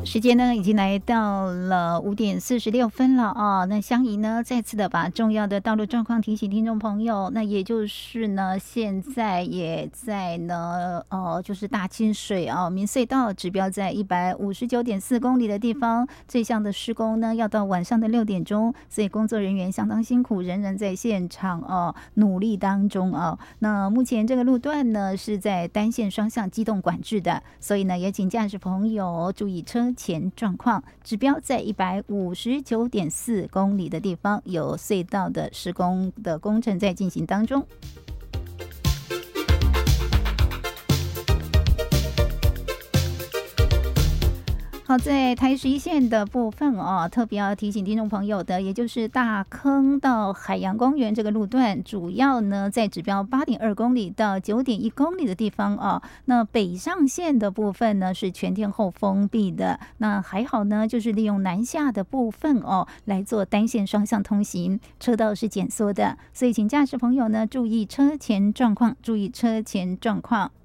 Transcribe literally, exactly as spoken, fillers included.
时间呢已经来到了五点四十六分了啊。那香怡呢再次的把重要的道路状况提醒听众朋友，那也就是呢现在也在呢呃就是大清水啊民隧道指标在一百五十九点四公里的地方，这项的施工呢要到晚上的六点钟，所以工作人员相当辛苦，仍然在现场哦努力当中啊。那目前这个路段呢是在单线双向机动管制的，所以呢也请驾驶朋友注意车前状况，指标在一百五十九点四公里的地方，有隧道的施工的工程在进行当中。好，在台十一线的部分哦，特别要提醒听众朋友的，也就是大坑到海洋公园这个路段，主要呢在指标八点二公里到九点一公里的地方哦。那北上线的部分呢是全天候封闭的，那还好呢，就是利用南下的部分哦来做单线双向通行，车道是减缩的，所以请驾驶朋友呢注意车前状况，注意车前状况。